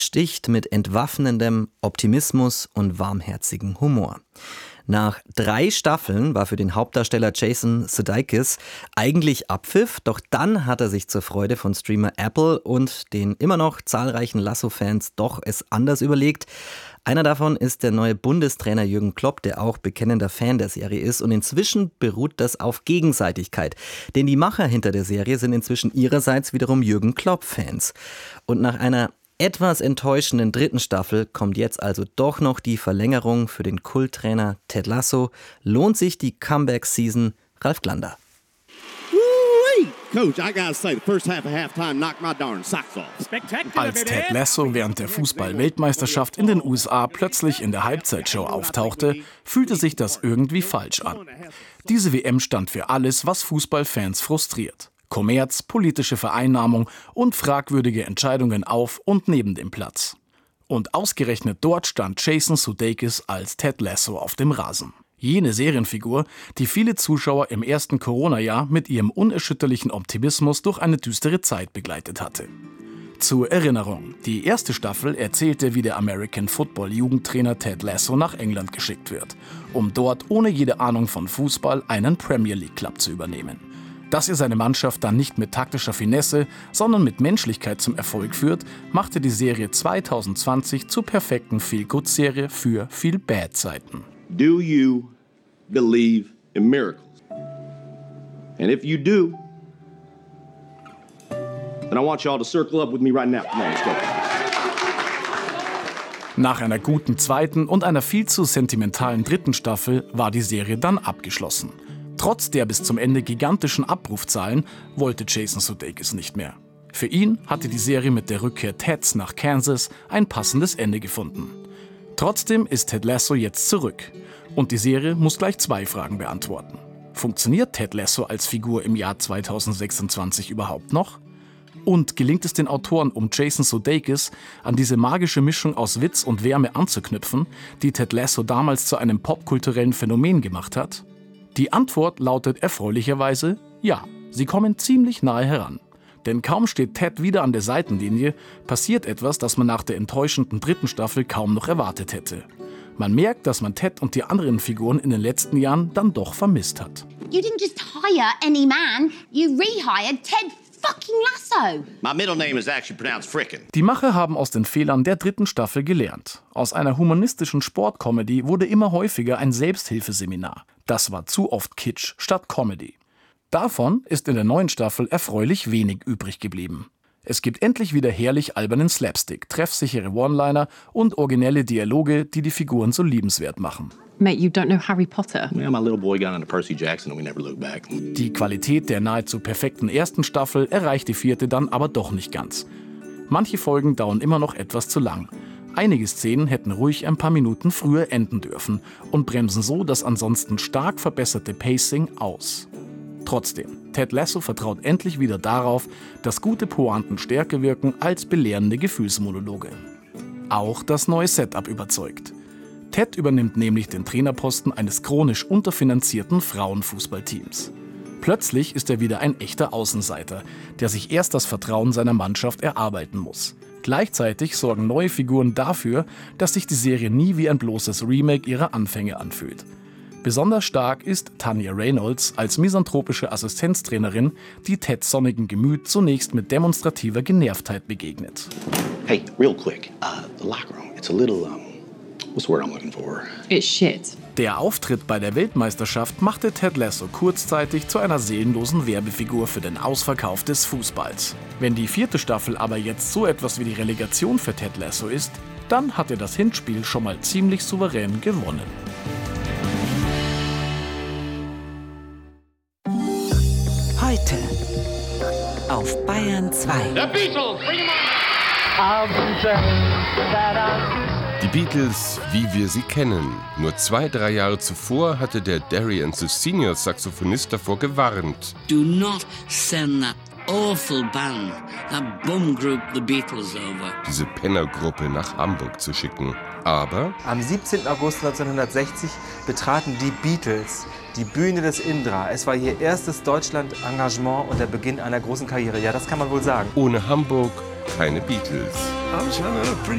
sticht mit entwaffnendem Optimismus und warmherzigem Humor. Nach 3 Staffeln war für den Hauptdarsteller Jason Sudeikis eigentlich Abpfiff, doch dann hat er sich zur Freude von Streamer Apple und den immer noch zahlreichen Lasso-Fans doch es anders überlegt. Einer davon ist der neue Bundestrainer Jürgen Klopp, der auch bekennender Fan der Serie ist, und inzwischen beruht das auf Gegenseitigkeit. Denn die Macher hinter der Serie sind inzwischen ihrerseits wiederum Jürgen Klopp-Fans. Und nach einer etwas enttäuschenden 3. Staffel kommt jetzt also doch noch die Verlängerung für den Kulttrainer Ted Lasso. Lohnt sich die Comeback-Season? Ralf Glander. Coach, I gotta say, the first half of halftime knocked my darn socks off. Als Ted Lasso während der Fußball-Weltmeisterschaft in den USA plötzlich in der Halbzeitshow auftauchte, fühlte sich das irgendwie falsch an. Diese WM stand für alles, was Fußballfans frustriert. Kommerz, politische Vereinnahmung und fragwürdige Entscheidungen auf und neben dem Platz. Und ausgerechnet dort stand Jason Sudeikis als Ted Lasso auf dem Rasen. Jene Serienfigur, die viele Zuschauer im ersten Corona-Jahr mit ihrem unerschütterlichen Optimismus durch eine düstere Zeit begleitet hatte. Zur Erinnerung, die 1. Staffel erzählte, wie der American Football-Jugendtrainer Ted Lasso nach England geschickt wird, um dort ohne jede Ahnung von Fußball einen Premier League-Club zu übernehmen. Dass er seine Mannschaft dann nicht mit taktischer Finesse, sondern mit Menschlichkeit zum Erfolg führt, machte die Serie 2020 zur perfekten Feel-Good-Serie für Feel-Bad-Zeiten. Do you believe in miracles? And if you do, then I want y'all to circle up with me right now. Come on, let's go. Nach einer guten 2. und einer viel zu sentimentalen 3. Staffel war die Serie dann abgeschlossen. Trotz der bis zum Ende gigantischen Abrufzahlen wollte Jason Sudeikis nicht mehr. Für ihn hatte die Serie mit der Rückkehr Teds nach Kansas ein passendes Ende gefunden. Trotzdem ist Ted Lasso jetzt zurück. Und die Serie muss gleich 2 Fragen beantworten. Funktioniert Ted Lasso als Figur im Jahr 2026 überhaupt noch? Und gelingt es den Autoren um Jason Sudeikis, an diese magische Mischung aus Witz und Wärme anzuknüpfen, die Ted Lasso damals zu einem popkulturellen Phänomen gemacht hat? Die Antwort lautet erfreulicherweise ja, sie kommen ziemlich nahe heran. Denn kaum steht Ted wieder an der Seitenlinie, passiert etwas, das man nach der enttäuschenden 3. Staffel kaum noch erwartet hätte. Man merkt, dass man Ted und die anderen Figuren in den letzten Jahren dann doch vermisst hat. You didn't just hire any man, you rehired Ted fucking Lasso. My middle name is actually pronounced Frickin'. Die Macher haben aus den Fehlern der 3. Staffel gelernt. Aus einer humanistischen Sportcomedy wurde immer häufiger ein Selbsthilfeseminar. Das war zu oft Kitsch statt Comedy. Davon ist in der 9. Staffel erfreulich wenig übrig geblieben. Es gibt endlich wieder herrlich albernen Slapstick, treffsichere One-Liner und originelle Dialoge, die die Figuren so liebenswert machen. Mate, you don't know Harry Potter. Yeah, my little boy got into Percy Jackson and we never looked back. Die Qualität der nahezu perfekten 1. Staffel erreicht die 4. dann aber doch nicht ganz. Manche Folgen dauern immer noch etwas zu lang. Einige Szenen hätten ruhig ein paar Minuten früher enden dürfen und bremsen so das ansonsten stark verbesserte Pacing aus. Trotzdem, Ted Lasso vertraut endlich wieder darauf, dass gute Pointen stärker wirken als belehrende Gefühlsmonologe. Auch das neue Setup überzeugt. Ted übernimmt nämlich den Trainerposten eines chronisch unterfinanzierten Frauenfußballteams. Plötzlich ist er wieder ein echter Außenseiter, der sich erst das Vertrauen seiner Mannschaft erarbeiten muss. Gleichzeitig sorgen neue Figuren dafür, dass sich die Serie nie wie ein bloßes Remake ihrer Anfänge anfühlt. Besonders stark ist Tanya Reynolds als misanthropische Assistenztrainerin, die Teds sonnigen Gemüt zunächst mit demonstrativer Genervtheit begegnet. Hey, real quick, the locker room, it's a little, what's the word I'm looking for? It's shit. Der Auftritt bei der Weltmeisterschaft machte Ted Lasso kurzzeitig zu einer seelenlosen Werbefigur für den Ausverkauf des Fußballs. Wenn die 4. Staffel aber jetzt so etwas wie die Relegation für Ted Lasso ist, dann hat er das Hinspiel schon mal ziemlich souverän gewonnen. Heute auf Bayern 2. Die Beatles, wie wir sie kennen. Nur 2-3 Jahre zuvor hatte der Derry & Senior Saxophonist davor gewarnt. Do not send that awful band, that bum group the Beatles over. Diese Pennergruppe nach Hamburg zu schicken. Aber am 17. August 1960 betraten die Beatles die Bühne des Indra. Es war ihr erstes Deutschland-Engagement und der Beginn einer großen Karriere. Ja, das kann man wohl sagen. ohne Hamburg keine Beatles.